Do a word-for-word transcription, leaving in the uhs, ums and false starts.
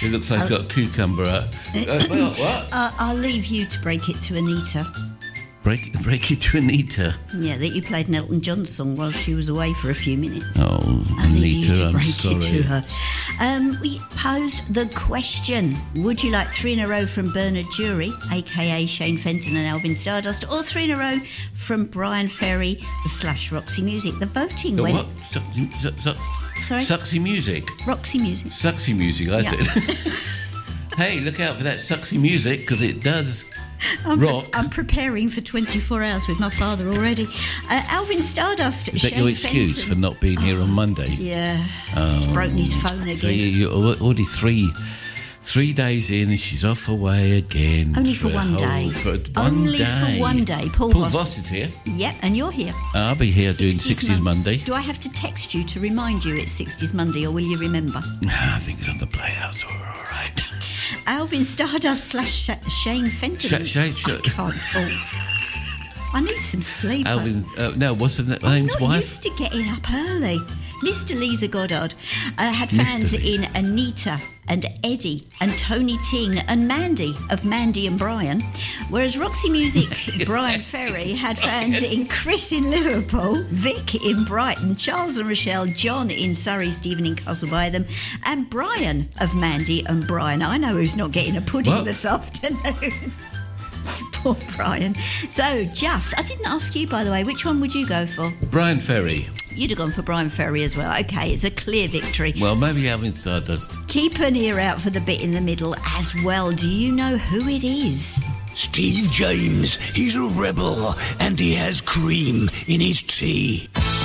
It looks like I'll, it's got a cucumber out. Uh, well, what? Uh, I'll leave you to break it to Anita. Break, break it to Anita. Yeah, that you played an Elton John song while she was away for a few minutes. Oh, I'll leave Anita, you to I'm break sorry. it to her. Um, we posed the question: would you like three in a row from Bernard Jury, aka Shane Fenton and Alvin Stardust, or three in a row from Brian Ferry slash Roxy Music? The voting The went. what? Su- su- su- Sorry? Suxy music. Roxy Music. Suxy music, I Yeah. said. Hey, look out for that suxy music, because it does I'm, rock. I'm preparing for twenty-four hours with my father already. Uh, Alvin Stardust. Is that Shane your excuse Fenton. for not being here on Monday? Yeah. He's broken his phone again. So you, you're already three three days in and she's off away again. Only for a one whole- day. For one Only day. for one day. Paul, Paul Voss. Voss is here. Yeah, and you're here. I'll be here doing sixties Mon- Monday. Do I have to text you to remind you it's sixties Monday, or will you remember? I think it's on the Playhouse. All right. Alvin Stardust slash Sh- Shane Fenton. Sh- Shane- Sh- I can't talk. I need some sleep. Alvin, uh, no, what's the na- I'm name's not wife? used to getting up early. Mister Lisa Goddard uh, had Mister fans Lisa. in Anita and Eddie and Tony Ting and Mandy of Mandy and Brian, whereas Roxy Music Brian Ferry had fans in Chris in Liverpool, Vic in Brighton, Charles and Rochelle, John in Surrey, Stephen in Castlebytham, and Brian of Mandy and Brian. I know who's not getting a pudding What? this afternoon. Poor Brian. So, just, I didn't ask you, by the way, which one would you go for? Brian Ferry. You'd have gone for Brian Ferry as well. Okay, it's a clear victory. Well, maybe Alvin Stardust. Keep an ear out for the bit in the middle as well. Do you know who it is? Steve James, he's a rebel and he has cream in his tea.